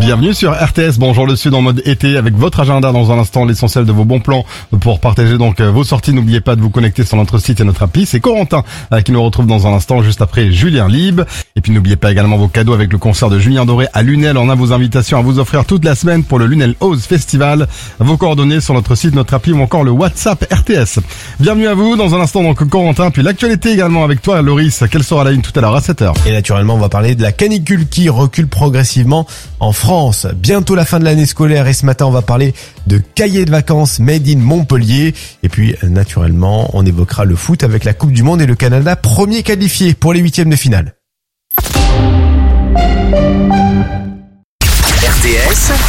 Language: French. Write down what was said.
Bienvenue sur RTS, bonjour le Sud en mode été avec votre agenda dans un instant, l'essentiel de vos bons plans pour partager donc vos sorties. N'oubliez pas de vous connecter sur notre site et notre appli. C'est Corentin qui nous retrouve dans un instant juste après Julien Lieb. Et puis n'oubliez pas également vos cadeaux avec le concert de Julien Doré à Lunel. On a vos invitations à vous offrir toute la semaine pour le Lunel House Festival. Vos coordonnées sur notre site, notre appli ou encore le WhatsApp RTS. Bienvenue à vous dans un instant donc Corentin, puis l'actualité également avec toi Loris. Quelle sera la une tout à l'heure à 7h? Et naturellement on va parler de la canicule qui recule progressivement en France. Bientôt la fin de l'année scolaire et ce matin on va parler de cahiers de vacances made in Montpellier. Et puis naturellement on évoquera le foot avec la Coupe du Monde et le Canada premier qualifié pour les huitièmes de finale. RTS